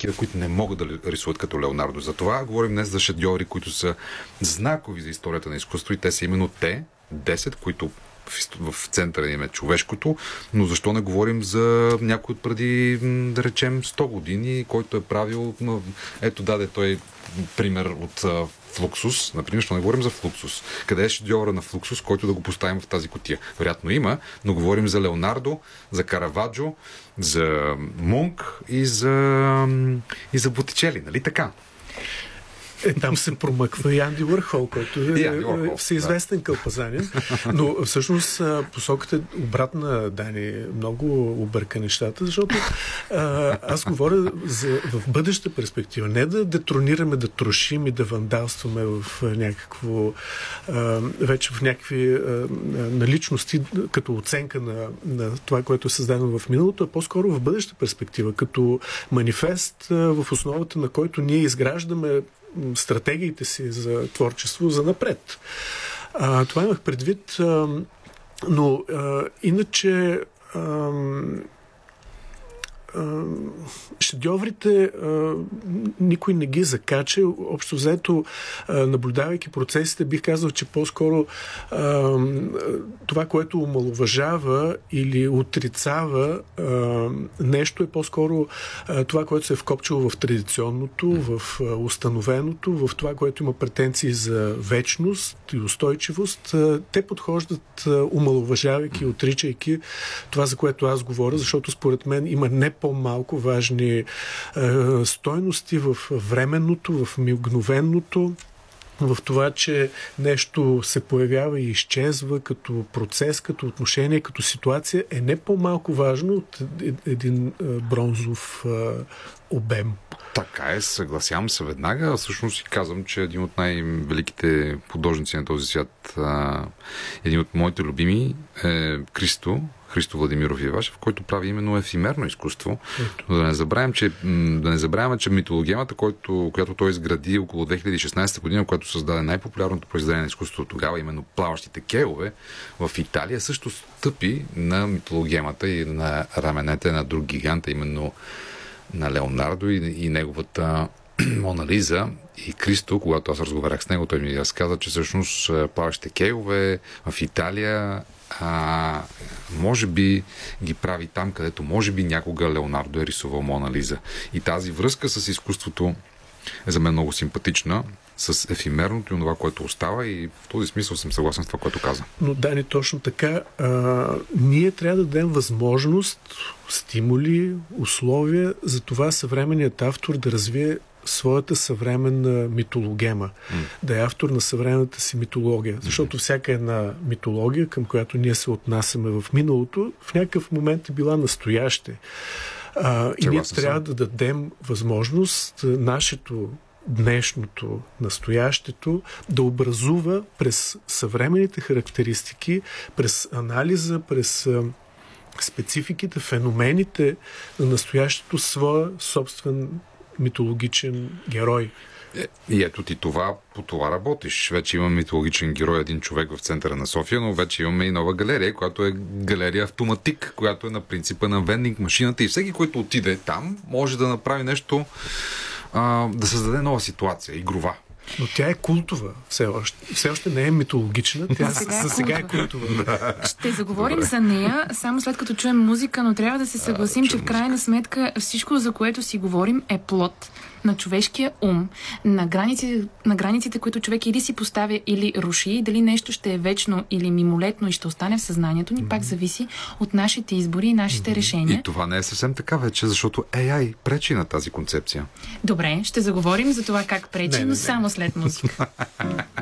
такива, които не могат да рисуват като Леонардо. Затова говорим днес за шедьоври, които са знакови за историята на изкуство и те са именно те, 10, които в центъра им е човешкото, но защо не говорим за някой от преди, да речем, 100 години, който е правил, ето даде той пример от Флуксус, например, ще не говорим за Флуксус. Къде е шедьовъра на Флуксус, който да го поставим в тази кутия? Вероятно има, но говорим за Леонардо, за Караваджо, за Мунк и за Ботичели, нали така? Там се промъква и Анди Уърхол, който е всеизвестен кълпазанин. Но всъщност посоката обратна, Дани, много обърка нещата, защото аз говоря в бъдеща перспектива. Не да детронираме, да трошим и да вандалстваме в някакво вече в някакви наличности, като оценка на това, което е създадено в миналото, а по-скоро в бъдеща перспектива, като манифест, в основата на който ние изграждаме стратегиите си за творчество за напред. Това имах предвид, но иначе шедьоврите никой не ги закача. Общо взето, наблюдавайки процесите, бих казал, че по-скоро това, което омаловажава или отрицава нещо, е по-скоро това, което се е вкопчило в традиционното, в установеното, в това, което има претенции за вечност и устойчивост. Те подхождат омаловажавайки, отричайки това, за което аз говоря, защото според мен има не по-малко важни стойности в временното, в мигновеното, в това, че нещо се появява и изчезва като процес, като отношение, като ситуация, е не по-малко важно от един бронзов обем. Така е, съгласявам се веднага. Всъщност си казвам, че един от най-великите художници на този свят, един от моите любими е Христо Владимиров Ивашев, който прави именно ефимерно изкуство. Но да не забравяме, че митологемата, която той изгради около 2016 година, която създаде най-популярното произведение на изкуството тогава, именно плаващите кейове в Италия, също стъпи на митологемата и на раменете на друг гигант, именно на Леонардо и неговата Мона Лиза. И Кристо, когато аз разговарях с него, той ми разказа, че всъщност плаващите кейове в Италия може би ги прави там, където може би някога Леонардо е рисувал Мона Лиза. И тази връзка с изкуството е за мен много симпатична, с ефимерното и това, което остава, и в този смисъл съм съгласен с това, което каза. Но Дани, точно така, ние трябва да дадем възможност, стимули, условия за това съвременният автор да развие своята съвременна митологема, да е автор на съвременната си митология. Защото всяка една митология, към която ние се отнасяме в миналото, в някакъв момент е била настояще. И ние трябва да дадем възможност нашето днешното, настоящето, да образува през съвременните характеристики, през анализа, през спецификите, феномените на настоящето своя собствен митологичен герой. И ето ти по това работиш. Вече имаме митологичен герой, един човек в центъра на София, но вече имаме и нова галерия, която е галерия Автоматик, която е на принципа на вендинг машината и всеки, който отиде там, може да направи нещо, да създаде нова ситуация, игрова. Но тя е култова все още. Все още не е митологична, тя сега е култова. Ще заговорим за нея само след като чуем музика, но трябва да се съгласим, че в крайна сметка всичко, за което си говорим, е плод на човешкия ум, на границите, които човек или си поставя, или руши, и дали нещо ще е вечно или мимолетно и ще остане в съзнанието ни, пак зависи от нашите избори и нашите решения. И това не е съвсем така вече, защото AI пречи на тази концепция. Добре, ще заговорим за това как пречи, но само след музика.